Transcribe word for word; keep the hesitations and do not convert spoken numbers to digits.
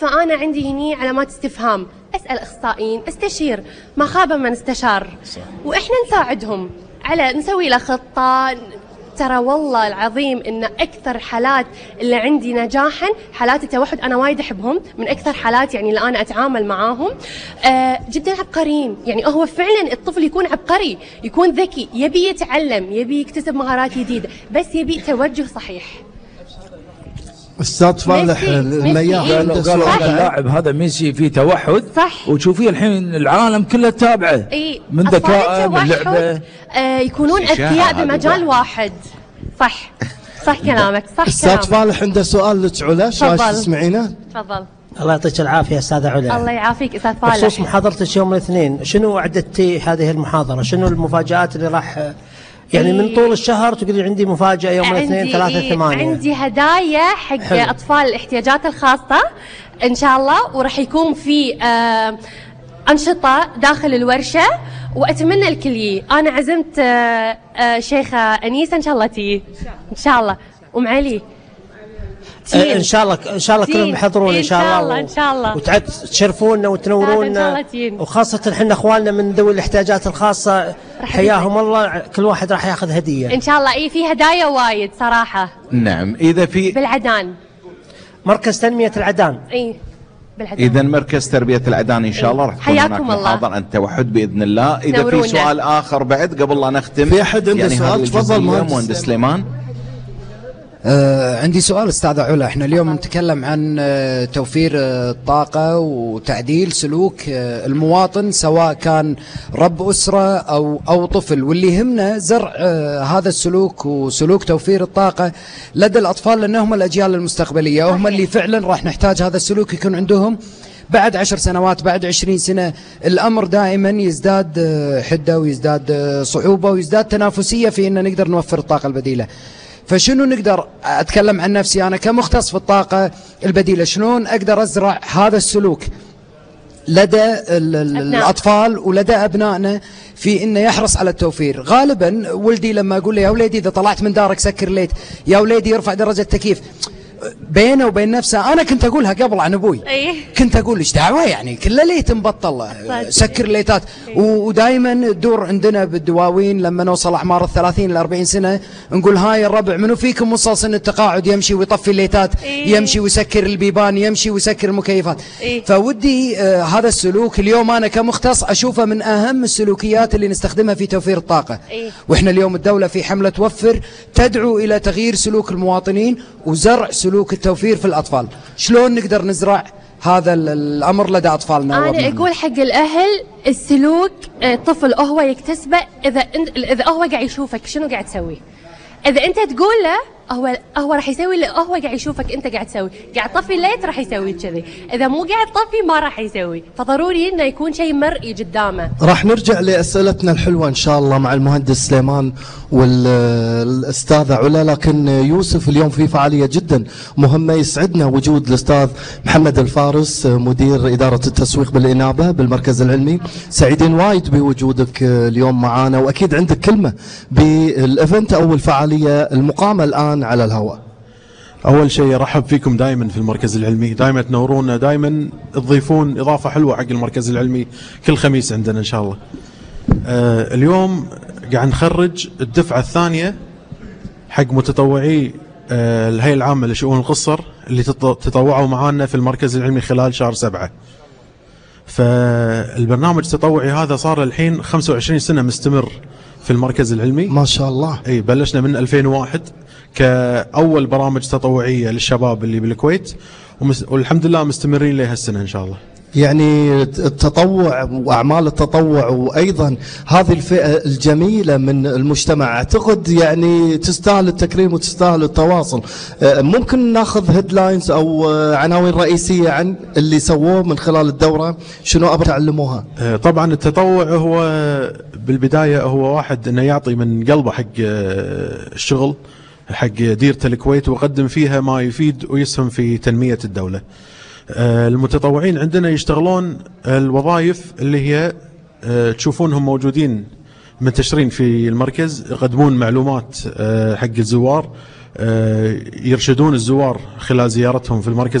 فأنا عندي هني علامات استفهام، أسأل أخصائيين، استشير، ما خاب من استشار، وإحنا نساعدهم على نسوي له خطة. ترى والله العظيم إن أكثر حالات اللي عندي نجاحا حالات التوحد، أنا وايد أحبهم، من أكثر حالات يعني اللي أنا أتعامل معاهم آه جدا عبقريين. يعني هو فعلا الطفل يكون عبقري، يكون ذكي، يبي يتعلم، يبي يكتسب مهارات جديدة، بس يبي توجه صحيح. استاذ فالح المياه قالوا قالوا هذا اللاعب هذا ميسي فيه توحد، صح، وتشوفيه الحين العالم كله تابعه اي من ذكائه من لعبه، آه يكون اذكياء بمجال واحد. صح صح كلامك، صح استاذ كلامك. فالح عنده سؤال لك علا، شايف تسمعينه؟ تفضل. الله يعطيك العافيه استاذه علا. الله يعافيك استاذ فالح. بخصوص محاضرتك يوم الاثنين، شنو اعددتي هذه المحاضره؟ شنو المفاجآت اللي راح يعني إيه؟ من طول الشهر تقولي عندي مفاجأة يوم الاثنين ثلاثة إيه؟ ثمانية. عندي هدايا حق حلو. أطفال الاحتياجات الخاصة إن شاء الله، وراح يكون في آه أنشطة داخل الورشة، وأتمنى الكل يجي. أنا عزمت آه آه شيخة أنيسة إن شاء الله تيجي إن شاء الله، أم علي آه ان شاء الله ان شاء الله كلهم يحضرون ان شاء الله. ان شاء الله ان شاء الله وتعد تشرفونا وتنورونا، وخاصة احنا اخواننا من ذوي الاحتياجات الخاصة حياهم الله، كل واحد راح ياخذ هدية ان شاء الله. اي في هدايا وايد صراحة. نعم. اذا في بالعدان، مركز تنمية العدان. اي بالعدان. اذا مركز تربية العدان ان شاء الله راح يكون هناك محاضرة عن التوحد باذن الله. اذا نورونا. في سؤال اخر بعد قبل لا نختم، في احد عنده يعني سؤال؟ تفضل مهندس سليمان. آه عندي سؤال استاذ علا. احنا اليوم نتكلم عن آه توفير آه الطاقة وتعديل سلوك آه المواطن، سواء كان رب أسرة أو أو طفل، واللي يهمنا زرع آه هذا السلوك وسلوك توفير الطاقة لدى الأطفال، لأنهم الأجيال المستقبلية، وهم اللي فعلا راح نحتاج هذا السلوك يكون عندهم بعد عشر سنوات، بعد عشرين سنة. الأمر دائما يزداد حدة ويزداد صعوبة ويزداد تنافسية في أن نقدر نوفر الطاقة البديلة. فشنو نقدر، أتكلم عن نفسي أنا كمختص في الطاقة البديلة، شلون أقدر أزرع هذا السلوك لدى الأطفال ولدى أبنائنا في إنه يحرص على التوفير؟ غالبا ولدي لما أقول له يا وليدي إذا طلعت من دارك سكر ليت، يا وليدي ارفع درجة التكييف، بينه وبين نفسه أنا كنت أقولها قبل عن أبوي. أيه. كنت أقول إيش دعوة يعني كله ليت مبطل سكر ليتات. ودائما تدور عندنا بالدواوين لما نوصل أعمار الثلاثين الأربعين سنة نقول هاي الربع منو فيكم وصل سن التقاعد يمشي ويطفي الليتات. أيه. يمشي ويسكر البيبان، يمشي ويسكر المكيفات. أيه. فودي آه هذا السلوك اليوم أنا كمختص أشوفه من أهم السلوكيات اللي نستخدمها في توفير الطاقة. أيه. وإحنا اليوم الدولة في حملة توفر تدعو إلى تغيير سلوك المواطنين وزرع سلوك التوفير في الأطفال. شلون نقدر نزرع هذا الأمر لدى أطفالنا؟ أنا أقول حق الأهل السلوك طفل هو يكتسبه إذا إذا هو قاعد يشوفك شنو قاعد تسوي. إذا أنت تقول له هو هو راح يسوي اللي هو قاعد يشوفك أنت قاعد تسوي، قاعد تطفي الليت راح يسوي كذي، إذا مو قاعد تطفي ما راح يسوي، فضروري إنه يكون شيء مرئي قدامه. راح نرجع لأسئلتنا الحلوة إن شاء الله مع المهندس سليمان والأستاذة علا، لكن يوسف اليوم في فعالية جدا مهمة يسعدنا وجود الأستاذ محمد الفارس مدير إدارة التسويق بالإنابة بالمركز العلمي. سعيدين وايد بوجودك اليوم معنا، وأكيد عندك كلمة بالإيفنت أو الفعالية المقامة الآن على الهواء. أول شيء رحب فيكم دائما في المركز العلمي، دائما تنورونا، دائما تضيفون إضافة حلوة حق المركز العلمي كل خميس عندنا إن شاء الله. آه اليوم قاعد نخرج الدفعة الثانية حق متطوعي آه الهيئة العامة لشؤون القصر اللي تطوعوا معانا في المركز العلمي خلال شهر سبعة. فالبرنامج التطوعي هذا صار الحين خمسة وعشرين سنة مستمر في المركز العلمي ما شاء الله. اي بلشنا من ألفين وواحد كأول برامج تطوعية للشباب اللي بالكويت، والحمد لله مستمرين لها السنة إن شاء الله. يعني التطوع وأعمال التطوع وأيضا هذه الفئة الجميلة من المجتمع أعتقد يعني تستاهل التكريم وتستاهل التواصل. ممكن ناخذ هيدلاينز أو عناوين رئيسية عن اللي سووه من خلال الدورة، شنو أبغى تعلموها؟ طبعا التطوع هو بالبداية هو واحد أنه يعطي من قلبه حق الشغل حق ديرة الكويت ويقدم فيها ما يفيد ويسهم في تنمية الدولة. المتطوعين عندنا يشتغلون الوظائف اللي هي تشوفونهم موجودين منتشرين في المركز، يقدمون معلومات حق الزوار، يرشدون الزوار خلال زيارتهم في المركز.